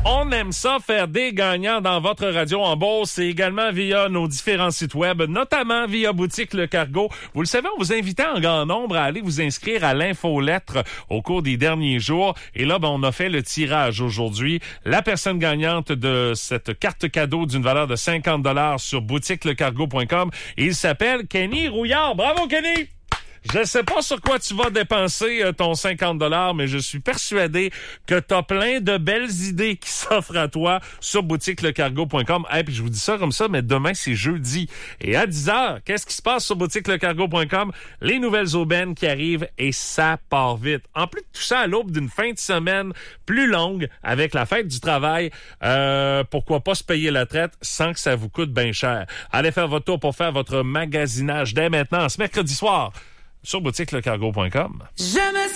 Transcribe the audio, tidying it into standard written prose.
On aime ça, faire des gagnants dans votre radio en Beauce et également via nos différents sites web, notamment via Boutique Le Cargo. Vous le savez, on vous invitait en grand nombre à aller vous inscrire à l'infolettre au cours des derniers jours. Et là, on a fait le tirage aujourd'hui. La personne gagnante de cette carte cadeau d'une valeur de 50 $ sur boutiquelecargo.com. Il s'appelle Kenny Rouillard. Bravo, Kenny! Je sais pas sur quoi tu vas dépenser ton 50 $, mais je suis persuadé que t'as plein de belles idées qui s'offrent à toi sur boutiquelecargo.com. Et puis je vous dis ça comme ça, mais demain c'est jeudi. Et à 10h, qu'est-ce qui se passe sur boutiquelecargo.com? Les nouvelles aubaines qui arrivent et ça part vite. En plus de tout ça, à l'aube d'une fin de semaine plus longue avec la fête du travail, pourquoi pas se payer la traite sans que ça vous coûte bien cher. Allez faire votre tour pour faire votre magasinage dès maintenant, ce mercredi soir, sur boutiquelecargo.com.